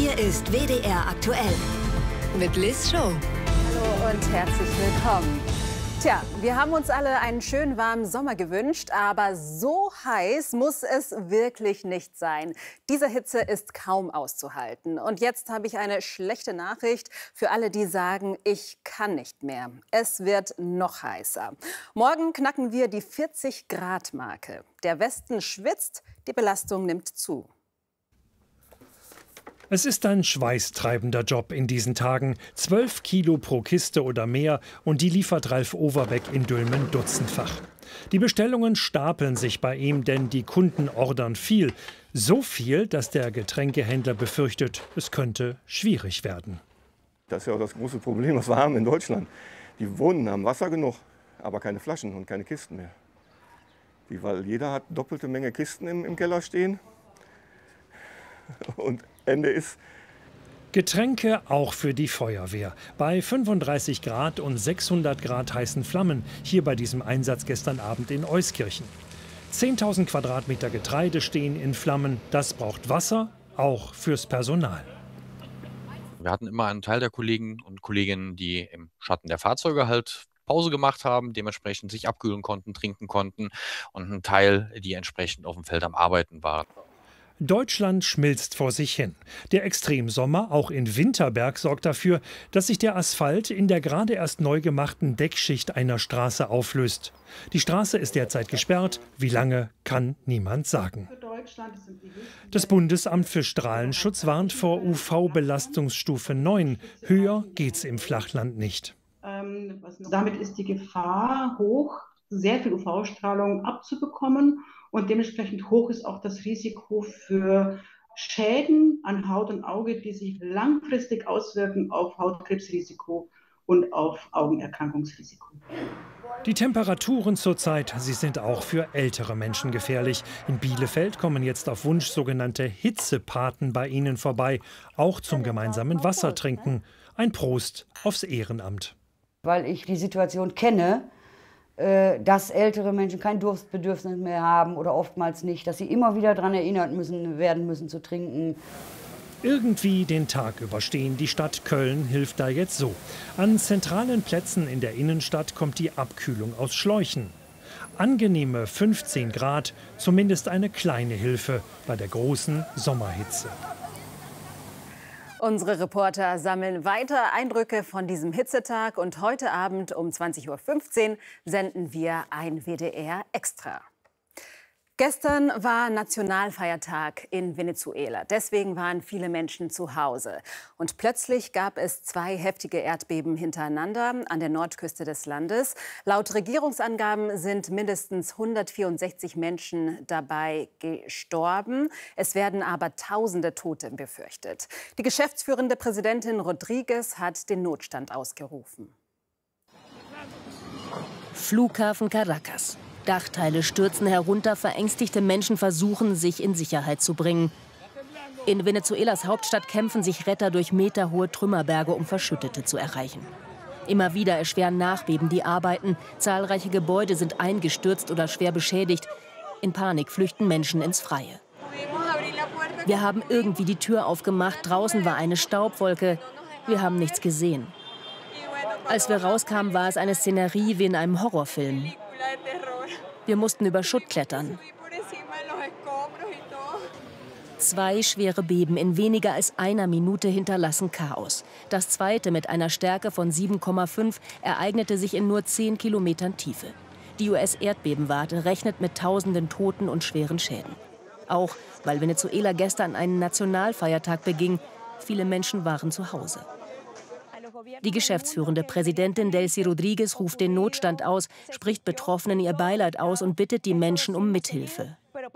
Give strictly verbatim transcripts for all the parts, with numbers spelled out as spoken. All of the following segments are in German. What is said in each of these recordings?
Hier ist W D R aktuell mit Liz Show. Hallo und herzlich willkommen. Tja, wir haben uns alle einen schönen warmen Sommer gewünscht, aber so heiß muss es wirklich nicht sein. Diese Hitze ist kaum auszuhalten. Und jetzt habe ich eine schlechte Nachricht für alle, die sagen, ich kann nicht mehr. Es wird noch heißer. Morgen knacken wir die vierzig Grad Marke. Der Westen schwitzt, die Belastung nimmt zu. Es ist ein schweißtreibender Job in diesen Tagen. Zwölf Kilo pro Kiste oder mehr und die liefert Ralf Overbeck in Dülmen dutzendfach. Die Bestellungen stapeln sich bei ihm, denn die Kunden ordern viel. So viel, dass der Getränkehändler befürchtet, es könnte schwierig werden. Das ist ja auch das große Problem, was wir haben in Deutschland. Die Wohnen haben Wasser genug, aber keine Flaschen und keine Kisten mehr. Die, weil jeder hat doppelte Menge Kisten im, im Keller stehen. Und Ende ist. Getränke auch für die Feuerwehr. Bei fünfunddreißig Grad und sechshundert Grad heißen Flammen. Hier bei diesem Einsatz gestern Abend in Euskirchen. zehntausend Quadratmeter Getreide stehen in Flammen. Das braucht Wasser, auch fürs Personal. Wir hatten immer einen Teil der Kollegen und Kolleginnen, die im Schatten der Fahrzeuge halt Pause gemacht haben, dementsprechend sich abkühlen konnten, trinken konnten, und einen Teil, die entsprechend auf dem Feld am Arbeiten waren. Deutschland schmilzt vor sich hin. Der Extremsommer, auch in Winterberg, sorgt dafür, dass sich der Asphalt in der gerade erst neu gemachten Deckschicht einer Straße auflöst. Die Straße ist derzeit gesperrt. Wie lange, kann niemand sagen. Das Bundesamt für Strahlenschutz warnt vor U V-Belastungsstufe neun. Höher geht's im Flachland nicht. Ähm, damit ist die Gefahr hoch, sehr viel U V-Strahlung abzubekommen. Und dementsprechend hoch ist auch das Risiko für Schäden an Haut und Auge, die sich langfristig auswirken auf Hautkrebsrisiko und auf Augenerkrankungsrisiko. Die Temperaturen zurzeit, sie sind auch für ältere Menschen gefährlich. In Bielefeld kommen jetzt auf Wunsch sogenannte Hitzepaten bei ihnen vorbei, auch zum gemeinsamen Wassertrinken. Ein Prost aufs Ehrenamt. Weil ich die Situation kenne, dass ältere Menschen kein Durstbedürfnis mehr haben oder oftmals nicht, dass sie immer wieder daran erinnert müssen, werden müssen zu trinken. Irgendwie den Tag überstehen. Die Stadt Köln hilft da jetzt so. An zentralen Plätzen in der Innenstadt kommt die Abkühlung aus Schläuchen. Angenehme fünfzehn Grad, zumindest eine kleine Hilfe bei der großen Sommerhitze. Unsere Reporter sammeln weiter Eindrücke von diesem Hitzetag. Und heute Abend um zwanzig Uhr fünfzehn senden wir ein W D R Extra. Gestern war Nationalfeiertag in Venezuela. Deswegen waren viele Menschen zu Hause. Und plötzlich gab es zwei heftige Erdbeben hintereinander an der Nordküste des Landes. Laut Regierungsangaben sind mindestens hundertvierundsechzig Menschen dabei gestorben. Es werden aber tausende Tote befürchtet. Die geschäftsführende Präsidentin Rodriguez hat den Notstand ausgerufen. Flughafen Caracas. Dachteile stürzen herunter, verängstigte Menschen versuchen, sich in Sicherheit zu bringen. In Venezuelas Hauptstadt kämpfen sich Retter durch meterhohe Trümmerberge, um Verschüttete zu erreichen. Immer wieder erschweren Nachbeben die Arbeiten. Zahlreiche Gebäude sind eingestürzt oder schwer beschädigt. In Panik flüchten Menschen ins Freie. Wir haben irgendwie die Tür aufgemacht. Draußen war eine Staubwolke. Wir haben nichts gesehen. Als wir rauskamen, war es eine Szenerie wie in einem Horrorfilm. Wir mussten über Schutt klettern. Zwei schwere Beben in weniger als einer Minute hinterlassen Chaos. Das zweite mit einer Stärke von sieben Komma fünf ereignete sich in nur zehn Kilometern Tiefe. Die U S-Erdbebenwarte rechnet mit tausenden Toten und schweren Schäden. Auch weil Venezuela gestern einen Nationalfeiertag beging. Viele Menschen waren zu Hause. Die geschäftsführende Präsidentin Delcy Rodriguez ruft den Notstand aus, spricht Betroffenen ihr Beileid aus und bittet die Menschen um Mithilfe.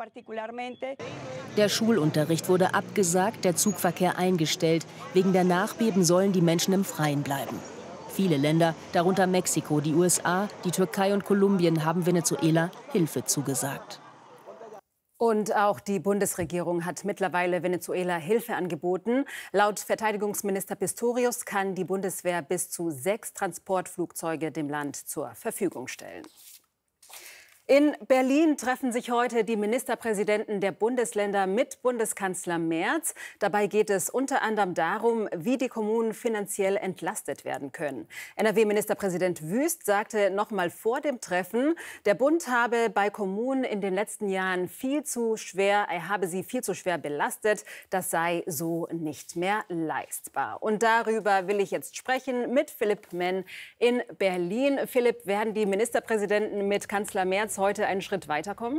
Der Schulunterricht wurde abgesagt, der Zugverkehr eingestellt. Wegen der Nachbeben sollen die Menschen im Freien bleiben. Viele Länder, darunter Mexiko, die U S A, die Türkei und Kolumbien, haben Venezuela Hilfe zugesagt. Und auch die Bundesregierung hat mittlerweile Venezuela Hilfe angeboten. Laut Verteidigungsminister Pistorius kann die Bundeswehr bis zu sechs Transportflugzeuge dem Land zur Verfügung stellen. In Berlin treffen sich heute die Ministerpräsidenten der Bundesländer mit Bundeskanzler Merz. Dabei geht es unter anderem darum, wie die Kommunen finanziell entlastet werden können. N R W-Ministerpräsident Wüst sagte noch mal vor dem Treffen, der Bund habe bei Kommunen in den letzten Jahren viel zu schwer, er habe sie viel zu schwer belastet. Das sei so nicht mehr leistbar. Und darüber will ich jetzt sprechen mit Philipp Menn in Berlin. Philipp, werden die Ministerpräsidenten mit Kanzler Merz heute einen Schritt weiterkommen?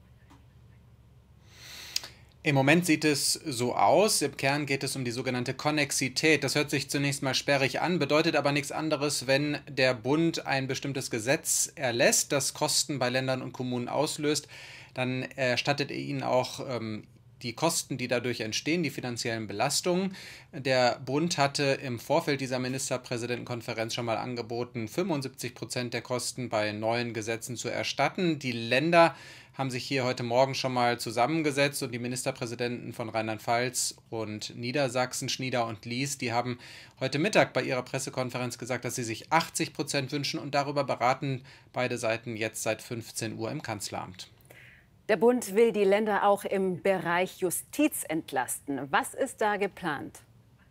Im Moment sieht es so aus. Im Kern geht es um die sogenannte Konnexität. Das hört sich zunächst mal sperrig an, bedeutet aber nichts anderes, wenn der Bund ein bestimmtes Gesetz erlässt, das Kosten bei Ländern und Kommunen auslöst, dann erstattet er ihnen auch ähm, die Kosten, die dadurch entstehen, die finanziellen Belastungen. Der Bund hatte im Vorfeld dieser Ministerpräsidentenkonferenz schon mal angeboten, fünfundsiebzig Prozent der Kosten bei neuen Gesetzen zu erstatten. Die Länder haben sich hier heute Morgen schon mal zusammengesetzt und die Ministerpräsidenten von Rheinland-Pfalz und Niedersachsen, Schnieder und Lies, die haben heute Mittag bei ihrer Pressekonferenz gesagt, dass sie sich achtzig Prozent wünschen, und darüber beraten beide Seiten jetzt seit fünfzehn Uhr im Kanzleramt. Der Bund will die Länder auch im Bereich Justiz entlasten. Was ist da geplant?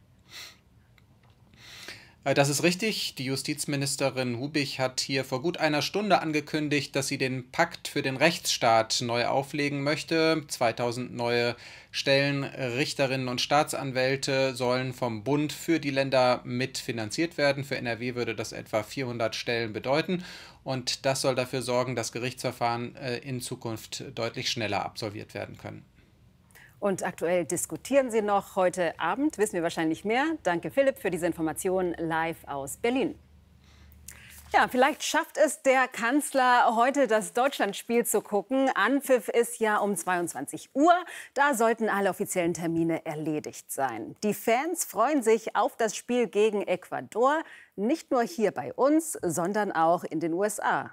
Das ist richtig. Die Justizministerin Hubich hat hier vor gut einer Stunde angekündigt, dass sie den Pakt für den Rechtsstaat neu auflegen möchte. zweitausend neue Stellen, Richterinnen und Staatsanwälte sollen vom Bund für die Länder mitfinanziert werden. Für N R W würde das etwa vierhundert Stellen bedeuten. Und das soll dafür sorgen, dass Gerichtsverfahren in Zukunft deutlich schneller absolviert werden können. Und aktuell diskutieren Sie noch. Heute Abend wissen wir wahrscheinlich mehr. Danke, Philipp, für diese Informationen live aus Berlin. Ja, vielleicht schafft es der Kanzler heute, das Deutschlandspiel zu gucken. Anpfiff ist ja um zweiundzwanzig Uhr. Da sollten alle offiziellen Termine erledigt sein. Die Fans freuen sich auf das Spiel gegen Ecuador. Nicht nur hier bei uns, sondern auch in den U S A.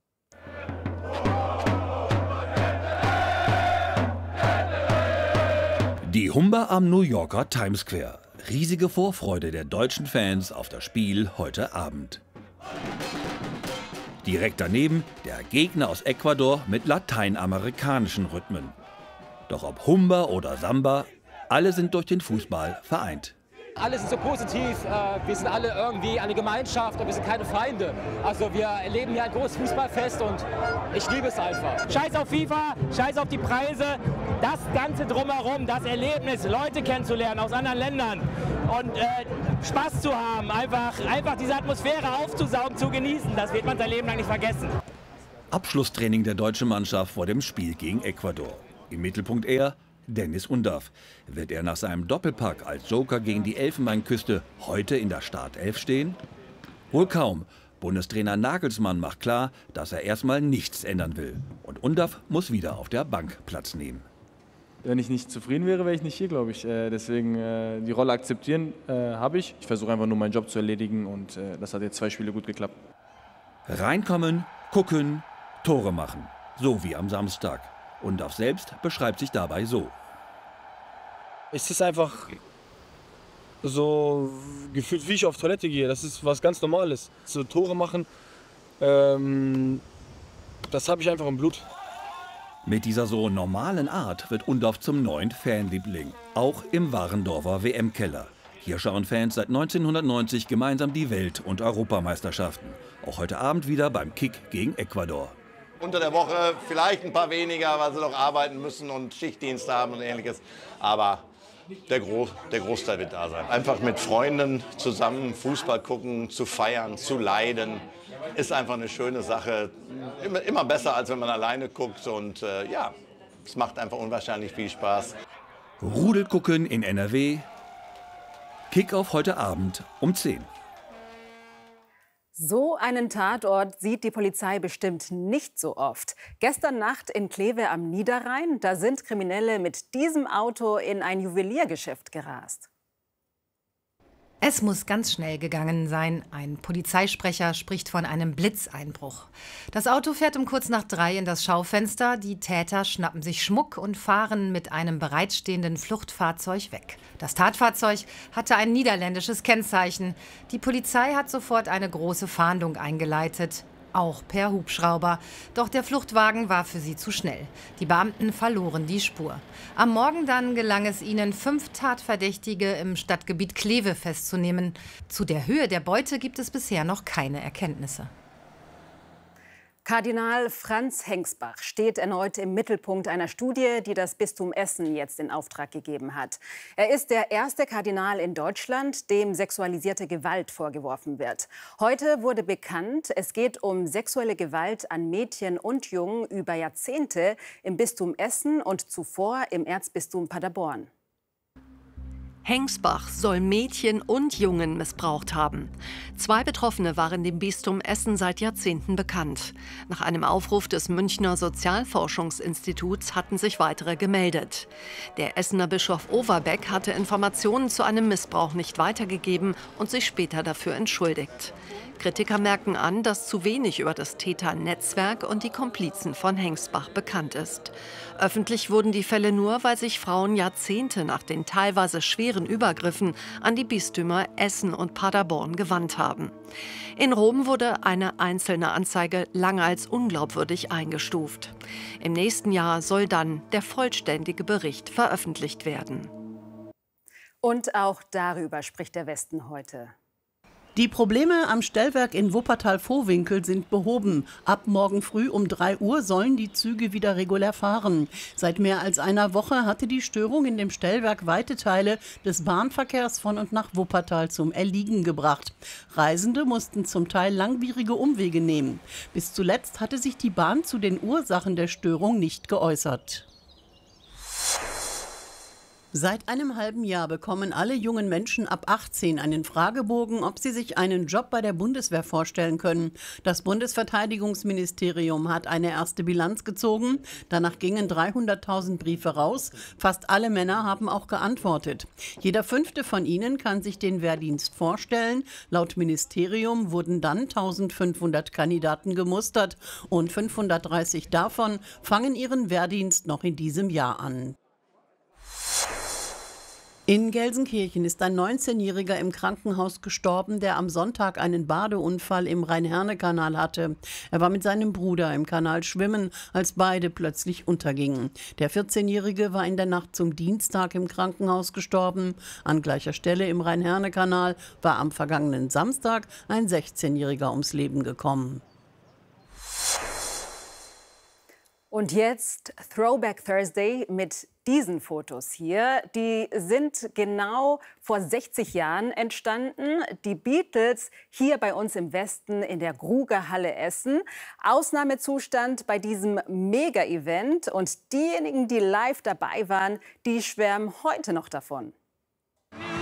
Die Humber am New Yorker Times Square. Riesige Vorfreude der deutschen Fans auf das Spiel heute Abend. Direkt daneben der Gegner aus Ecuador mit lateinamerikanischen Rhythmen. Doch ob Humber oder Samba, alle sind durch den Fußball vereint. Alle sind so positiv, wir sind alle irgendwie eine Gemeinschaft und wir sind keine Feinde. Also wir erleben hier ein großes Fußballfest und ich liebe es einfach. Scheiß auf FIFA, scheiß auf die Preise, das Ganze drumherum, das Erlebnis, Leute kennenzulernen aus anderen Ländern und äh, Spaß zu haben, einfach, einfach diese Atmosphäre aufzusaugen, zu genießen, das wird man sein Leben lang nicht vergessen. Abschlusstraining der deutschen Mannschaft vor dem Spiel gegen Ecuador. Im Mittelpunkt er Dennis Undaff. Wird er nach seinem Doppelpack als Joker gegen die Elfenbeinküste heute in der Startelf stehen? Wohl kaum. Bundestrainer Nagelsmann macht klar, dass er erstmal nichts ändern will. Und Undaff muss wieder auf der Bank Platz nehmen. Wenn ich nicht zufrieden wäre, wäre ich nicht hier, glaube ich. Äh, deswegen äh, die Rolle akzeptieren äh, habe ich. Ich versuche einfach nur meinen Job zu erledigen und äh, das hat jetzt zwei Spiele gut geklappt. Reinkommen, gucken, Tore machen. So wie am Samstag. Undaff selbst beschreibt sich dabei so. Es ist einfach so gefühlt, wie ich auf Toilette gehe. Das ist was ganz Normales. So Tore machen, ähm, das habe ich einfach im Blut. Mit dieser so normalen Art wird Undaff zum neuen Fanliebling. Auch im Warendorfer W M-Keller. Hier schauen Fans seit neunzehnhundertneunzig gemeinsam die Welt- und Europameisterschaften. Auch heute Abend wieder beim Kick gegen Ecuador. Unter der Woche vielleicht ein paar weniger, weil sie noch arbeiten müssen und Schichtdienst haben und Ähnliches. Aber der, Gro der Großteil wird da sein. Einfach mit Freunden zusammen Fußball gucken, zu feiern, zu leiden, ist einfach eine schöne Sache. Immer, immer besser, als wenn man alleine guckt. Und äh, ja, es macht einfach unwahrscheinlich viel Spaß. Rudel gucken in N R W. Kickoff heute Abend um zehn. So einen Tatort sieht die Polizei bestimmt nicht so oft. Gestern Nacht in Kleve am Niederrhein, da sind Kriminelle mit diesem Auto in ein Juweliergeschäft gerast. Es muss ganz schnell gegangen sein. Ein Polizeisprecher spricht von einem Blitzeinbruch. Das Auto fährt um kurz nach drei in das Schaufenster. Die Täter schnappen sich Schmuck und fahren mit einem bereitstehenden Fluchtfahrzeug weg. Das Tatfahrzeug hatte ein niederländisches Kennzeichen. Die Polizei hat sofort eine große Fahndung eingeleitet. auch per Hubschrauber. Doch der Fluchtwagen war für sie zu schnell. Die Beamten verloren die Spur. Am Morgen dann gelang es ihnen, fünf Tatverdächtige im Stadtgebiet Kleve festzunehmen. Zu der Höhe der Beute gibt es bisher noch keine Erkenntnisse. Kardinal Franz Hengsbach steht erneut im Mittelpunkt einer Studie, die das Bistum Essen jetzt in Auftrag gegeben hat. Er ist der erste Kardinal in Deutschland, dem sexualisierte Gewalt vorgeworfen wird. Heute wurde bekannt, es geht um sexuelle Gewalt an Mädchen und Jungen über Jahrzehnte im Bistum Essen und zuvor im Erzbistum Paderborn. Hengsbach soll Mädchen und Jungen missbraucht haben. Zwei Betroffene waren dem Bistum Essen seit Jahrzehnten bekannt. Nach einem Aufruf des Münchner Sozialforschungsinstituts hatten sich weitere gemeldet. Der Essener Bischof Overbeck hatte Informationen zu einem Missbrauch nicht weitergegeben und sich später dafür entschuldigt. Kritiker merken an, dass zu wenig über das Täternetzwerk und die Komplizen von Hengsbach bekannt ist. Öffentlich wurden die Fälle nur, weil sich Frauen Jahrzehnte nach den teilweise schweren Übergriffen an die Bistümer Essen und Paderborn gewandt haben. In Rom wurde eine einzelne Anzeige lange als unglaubwürdig eingestuft. Im nächsten Jahr soll dann der vollständige Bericht veröffentlicht werden. Und auch darüber spricht der Westen heute. Die Probleme am Stellwerk in Wuppertal-Vohwinkel sind behoben. Ab morgen früh um drei Uhr sollen die Züge wieder regulär fahren. Seit mehr als einer Woche hatte die Störung in dem Stellwerk weite Teile des Bahnverkehrs von und nach Wuppertal zum Erliegen gebracht. Reisende mussten zum Teil langwierige Umwege nehmen. Bis zuletzt hatte sich die Bahn zu den Ursachen der Störung nicht geäußert. Seit einem halben Jahr bekommen alle jungen Menschen ab achtzehn einen Fragebogen, ob sie sich einen Job bei der Bundeswehr vorstellen können. Das Bundesverteidigungsministerium hat eine erste Bilanz gezogen. Danach gingen dreihunderttausend Briefe raus. Fast alle Männer haben auch geantwortet. Jeder fünfte von ihnen kann sich den Wehrdienst vorstellen. Laut Ministerium wurden dann eintausendfünfhundert Kandidaten gemustert und fünfhundertdreißig davon fangen ihren Wehrdienst noch in diesem Jahr an. In Gelsenkirchen ist ein neunzehnjähriger im Krankenhaus gestorben, der am Sonntag einen Badeunfall im Rhein-Herne-Kanal hatte. Er war mit seinem Bruder im Kanal schwimmen, als beide plötzlich untergingen. Der vierzehnjährige war in der Nacht zum Dienstag im Krankenhaus gestorben. An gleicher Stelle im Rhein-Herne-Kanal war am vergangenen Samstag ein sechzehnjähriger ums Leben gekommen. Und jetzt Throwback Thursday mit diesen Fotos hier. Die sind genau vor sechzig Jahren entstanden. Die Beatles hier bei uns im Westen in der Gruger-Halle Essen. Ausnahmezustand bei diesem Mega-Event. Und diejenigen, die live dabei waren, die schwärmen heute noch davon.